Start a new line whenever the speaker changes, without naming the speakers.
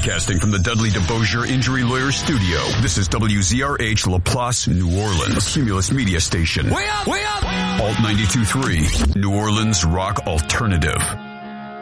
Broadcasting from the Dudley DeBosier Injury Lawyer Studio, this is WZRH LaPlace, New Orleans, Cumulus Media Station.
Way up! Way up!
Alt 92.3, New Orleans Rock Alternative.